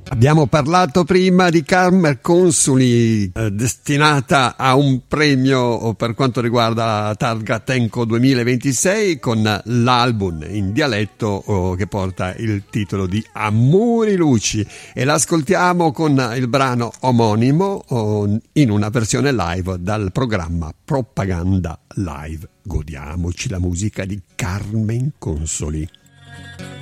Abbiamo parlato prima di Carmen Consoli, destinata a un premio per quanto riguarda la targa Tenco 2026 con l'album in dialetto che porta il titolo di Amori Luci, e l'ascoltiamo con il brano omonimo in una versione live dal programma Propaganda Live. Godiamoci la musica di Carmen Consoli.